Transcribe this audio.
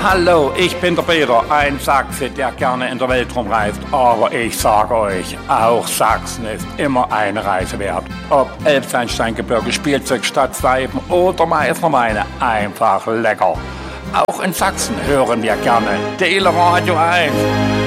Hallo, ich bin der Peter, ein Sachse, der gerne in der Welt rumreist. Aber ich sage euch, auch Sachsen ist immer eine Reise wert. Ob Elbsandsteingebirge, Spielzeug, Stadtsalben oder Meißnerweine, einfach lecker. Auch in Sachsen hören wir gerne Dele Radio 1.